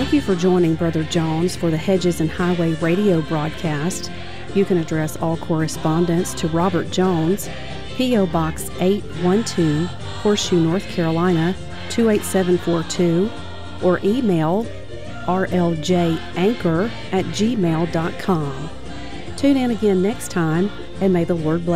Thank you for joining Brother Jones for the Hedges and Highway radio broadcast. You can address all correspondence to Robert Jones, P.O. Box 812, Horseshoe, North Carolina, 28742, or email rljanchor@gmail.com. Tune in again next time, and may the Lord bless